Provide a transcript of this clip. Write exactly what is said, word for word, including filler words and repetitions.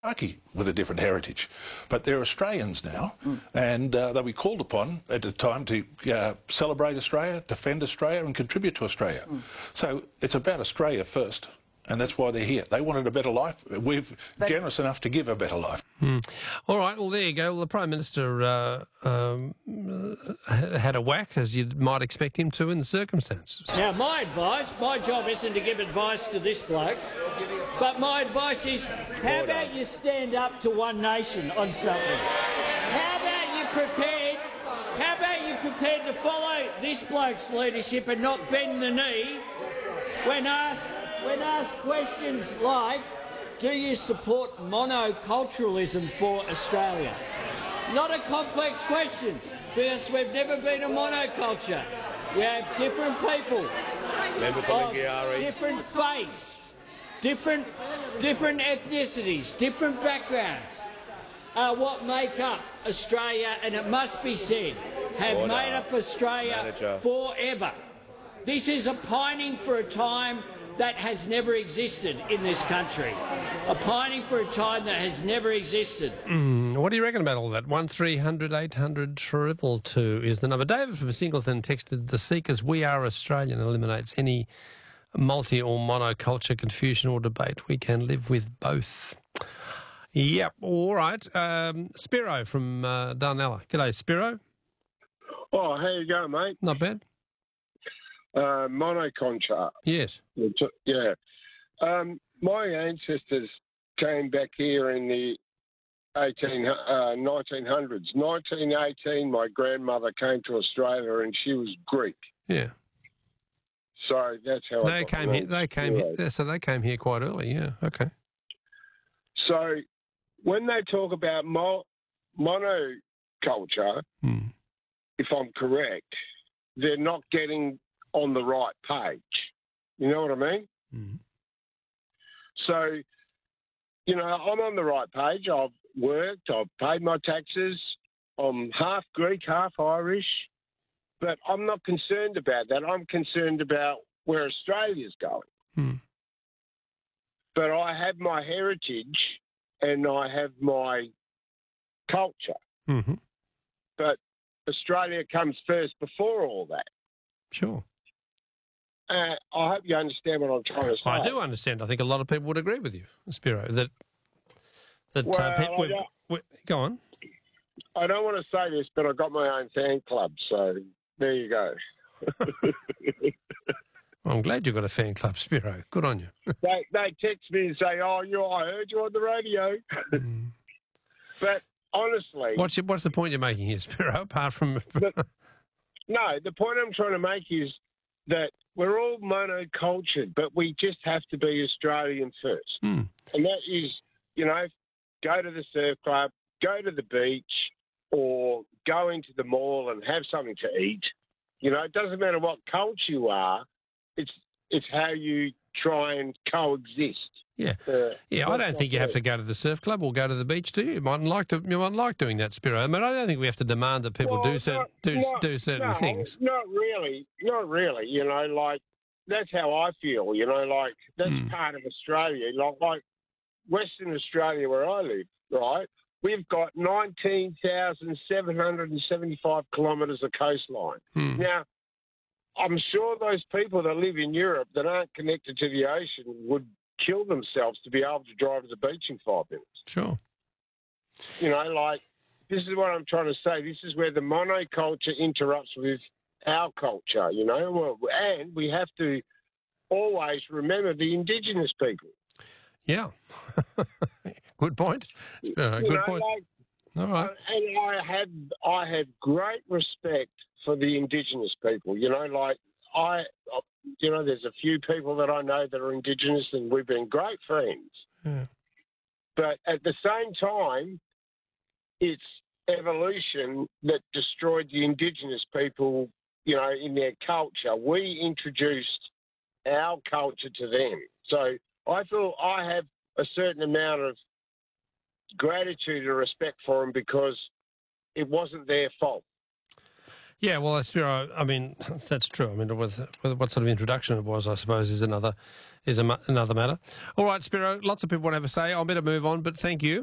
Iraqi with a different heritage, but they're Australians now, mm. and uh, they'll be called upon at the time to uh, celebrate Australia, defend Australia and contribute to Australia. Mm. So it's about Australia first, and that's why they're here. They wanted a better life. We're but generous enough to give a better life. Mm. All right, well, there you go. Well, the Prime Minister uh, um, had a whack, as you might expect him to in the circumstances. Now, my advice, my job isn't to give advice to this bloke, but my advice is, how about you stand up to One Nation on something? How about you prepared, how about you prepared to follow this bloke's leadership and not bend the knee when asked, when asked questions like, do you support monoculturalism for Australia? Not a complex question, because we've never been a monoculture. We have different people, of different faiths, different, different ethnicities, different backgrounds are what make up Australia, and it must be said, have Order. made up Australia Manager. forever. This is a pining for a time that has never existed in this country. A pining for a time that has never existed. Mm, what do you reckon about all that? one three hundred eight hundred triple two is the number. David from Singleton texted, the Seekers We Are Australian eliminates any multi or monoculture confusion or debate. We can live with both. Yep, all right. Um, Spiro from uh, Darnella. G'day, Spiro. Oh, how you going, mate? Not bad. Uh, monoculture. Yes. Yeah. Um, my ancestors came back here in the eighteen, uh, nineteen hundreds. nineteen eighteen, my grandmother came to Australia and she was Greek. Yeah. So that's how they I got came here. They came yeah. here. So they came here quite early. Yeah. Okay. So when they talk about mo- monoculture, hmm. if I'm correct, they're not getting on the right page. You know what I mean? Mm. So, you know, I'm on the right page. I've worked, I've paid my taxes. I'm half Greek, half Irish. But I'm not concerned about that. I'm concerned about where Australia's going. Mm. But I have my heritage and I have my culture. Mm-hmm. But Australia comes first before all that. Sure. Uh, I hope you understand what I'm trying to say. I do understand. I think a lot of people would agree with you, Spiro, that that well, uh, people... I we, go on. I don't want to say this, but I've got my own fan club, so there you go. Well, I'm glad you've got a fan club, Spiro. Good on you. they they text me and say, "Oh, you, I heard you on the radio." Mm. But honestly, what's your, what's the point you're making here, Spiro? Apart from the, no, the point I'm trying to make is that we're all monocultured, but we just have to be Australian first, mm. and that is, you know, go to the surf club, go to the beach, or go into the mall and have something to eat. You know, it doesn't matter what culture you are. It's it's how you try and coexist. Yeah, uh, yeah. I don't think you have to go to the surf club or go to the beach, do you? You mightn't like to. You mightn't like doing that, Spiro. I mean, I don't think we have to demand that people well, do certain not, do not, do certain no, things. Not really, not really. You know, like that's how I feel. You know, like that's mm. part of Australia. Like like Western Australia, where I live, right? We've got nineteen thousand seven hundred seventy-five kilometres of coastline. Mm. Now, I'm sure those people that live in Europe that aren't connected to the ocean would kill themselves to be able to drive to the beach in five minutes. Sure. You know, like, this is what I'm trying to say. This is where the monoculture interrupts with our culture, you know, well, and we have to always remember the Indigenous people. Yeah. Good point. Uh, good know, point. Like, All right. Uh, and I have, I have great respect for the Indigenous people. You know, like I, you know, there's a few people that I know that are Indigenous, and we've been great friends. Yeah. But at the same time, it's evolution that destroyed the Indigenous people. You know, in their culture, we introduced our culture to them. So I feel I have a certain amount of gratitude and respect for them because it wasn't their fault. Yeah, well, Spiro, I mean, that's true. I mean, with, with what sort of introduction it was, I suppose, is another is a, another matter. All right, Spiro, lots of people want to have a say. I better move on, but thank you.